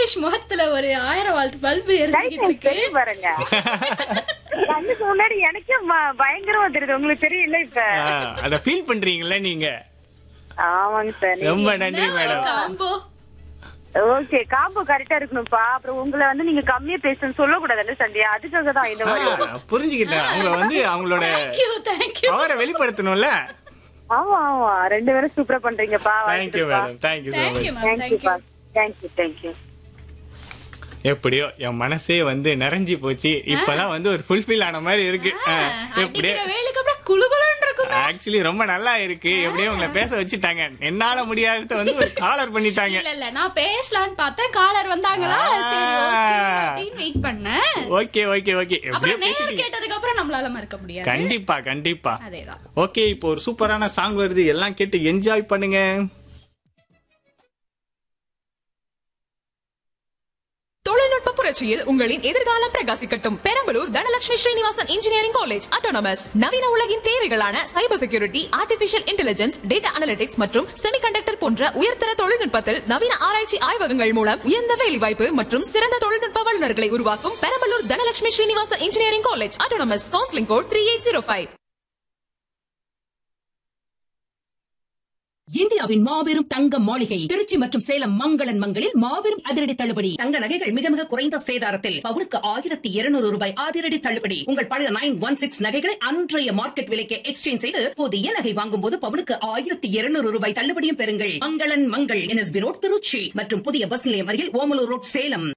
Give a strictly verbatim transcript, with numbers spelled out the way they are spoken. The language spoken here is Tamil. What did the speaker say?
லோகேஷ் முகத்துல ஒரு ஆயிரம் வால்ட் பல்பு எரிஞ்சுக்கிட்டு இருக்கு பாருங்க. கண்ணுக்கு முன்னாடி எனக்கே ம- பயங்கரமா தெரியுது. உங்களுக்கு தெரியல இப்ப? அத ஃபீல் பண்றீங்கல்ல நீங்க. ஆமாங்க சார். ரொம்ப நன்றி மேடம். காம்போ ஓகே, காம்போ கரெக்டா இருக்கணும்ப்பா. அப்புறம் உங்களை வந்து நீங்க கம்மியா பேசணும்னு சொல்லக்கூடாதுல்ல சந்தியா, அதுக்காக தான் இந்த மாதிரி. ஆ, புரிஞ்சுக்கிட்டேன். அவங்க வந்து அவங்களோட தேங்க்யூ தேங்க்யூ பவரை வெளிப்படுத்தணும்ல. ஆமா ஆமா, ரெண்டு பேரும் சூப்பரா பண்றீங்கப்பா. Thank you madam. Thank you so thank you much. Ma'am தேங்க்யூப்பா. Thank you thank you thank you. எப்படியோ என் மனசே வந்து நிறைஞ்சி போச்சு. இப்பதான் வந்து ஒரு ஃபுல்ஃபில் ஆன மாதிரி இருக்கு. ஆ, எப்படியோ அடிக்கிற வேலைக்கு அப்புறம் குளுகுளுன்னு இருக்கும். ஆக்சுவலி ரொம்ப நல்லா இருக்கு. எப்படியோ உங்களை பேச வச்சுட்டாங்க. என்னால முடியாதத வந்து ஒரு காலர் பண்ணிட்டாங்க. இல்ல இல்ல நான் பேசலான்னு பார்த்தேன், காலர் வந்தாங்களா, சரி ஓகே அப்படின்னு வெயிட் பண்ணேன். Okay okay okay. எப்படியோ அப்புறம் நேர் பேசிட்டீங்க. கேட்டதுக்கு அப்புறம் நம்மளால மறக்க முடியாது. கண்டிப்பா கண்டிப்பா. அதேதான். ஓகே, இப்போ ஒரு சூப்பரான சாங் வருது, எல்லாம் கேட்டு என்ஜாய் பண்ணுங்க. தொழில்நுட்ப புரட்சியில் உங்களின் எதிர்காலம் பிரகாசிக்கட்டும். Perambalur Dhanalakshmi Srinivasan engineering college autonomous நவீன உலகின் தேவைகளான cyber security, artificial intelligence, data analytics மற்றும் செமிகண்டக்டர் போன்ற உயர்தர தொழில்நுட்பத்தில் நவீன ஆராய்ச்சி ஆய்வகங்கள் மூலம் உயர்ந்த வேலைவாய்ப்பு மற்றும் சிறந்த தொழில்நுட்ப வல்லுநர்களை உருவாக்கும் Perambalur Dhanalakshmi Srinivasan engineering college autonomous. Counselling code three eight zero five. இந்தியாவின் மாபெரும் தங்க மாளிகை திருச்சி மற்றும் சேலம் மங்களன் மங்களில் மாபெரும் அதிரடி தள்ளுபடி. தங்க நகைகள் மிக மிக குறைந்த சேதாரத்தில் பவுனுக்கு ஆயிரத்தி இருநூறு ரூபாய் அதிரடி தள்ளுபடி. உங்கள் பழைய நைன் ஒன் சிக்ஸ் நகைகளை அன்றைய மார்க்கெட் விலைக்கு எக்ஸ்சேஞ்ச் செய்து புதிய நகை வாங்கும் போது பவுனுக்கு ஆயிரத்தி இருநூறு ரூபாய் தள்ளுபடியும் பெறுங்கள். மங்களன் மங்கள் என்எஸ்பி ரோட் திருச்சி மற்றும் புதிய பஸ் நிலையம் அருகில் ஓமலூர் ரோட் சேலம்.